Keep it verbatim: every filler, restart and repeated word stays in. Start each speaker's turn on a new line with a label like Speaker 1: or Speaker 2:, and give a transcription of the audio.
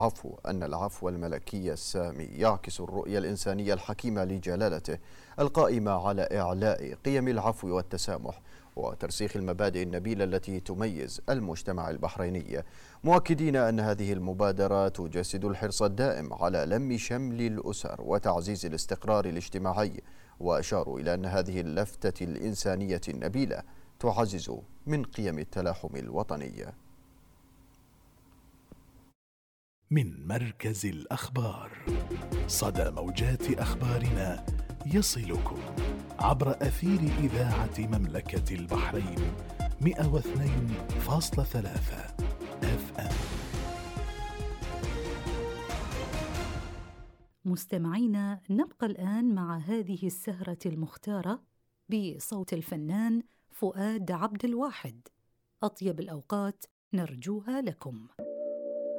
Speaker 1: عفو أن العفو الملكي السامي يعكس الرؤية الإنسانية الحكيمة لجلالته، القائمة على إعلاء قيم العفو والتسامح وترسيخ المبادئ النبيلة التي تميز المجتمع البحريني، مؤكدين أن هذه المبادرة تجسد الحرص الدائم على لم شمل الأسر وتعزيز الاستقرار الاجتماعي، وأشاروا إلى أن هذه اللفتة الإنسانية النبيلة تعزز من قيم التلاحم الوطني.
Speaker 2: من مركز الأخبار، صدى موجات أخبارنا يصلكم عبر أثير إذاعة مملكة البحرين مئة واثنين فاصلة ثلاثة اف ام.
Speaker 3: مستمعينا، نبقى الآن مع هذه السهرة المختارة بصوت الفنان فؤاد عبد الواحد. أطيب الأوقات نرجوها لكم.